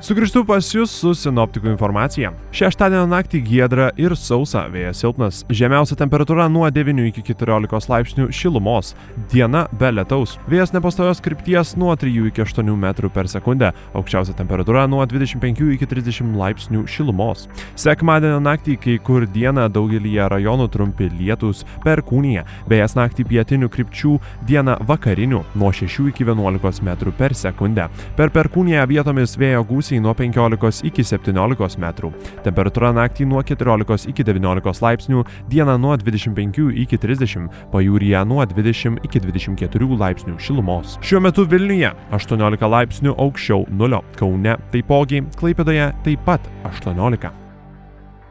Sugrįžtu pas jūs su sinoptikų informacija. Šeštadienio naktį giedra ir sausa, vėjas silpnas. Žemiausia temperatūra nuo 9 iki 14 laipsnių šilumos. Diena be lietaus. Vėjas nepastovios krypties nuo 3 iki 8 metrų per sekundę. Aukščiausia temperatūra nuo 25 iki 30 laipsnių šilumos. Sekmadienio naktį kai kur dieną daugelyje rajonų trumpi lietūs, perkūnija. Vėjas naktį pietinių krypčių, dieną vakarinių nuo 6 iki 11 metrų per sekundę. Per perkūniją vietomis vėjo gūsiai nuo 15 iki 17 metrų. Temperatūra naktį nuo 14 iki 19 laipsnių, dieną nuo 25 iki 30, pajūryje nuo 20 iki 24 laipsnių šilumos. Šiuo metu Vilniuje 18 laipsnių aukščiau nulio, Kaune taipogi, Klaipėdoje taip pat 18.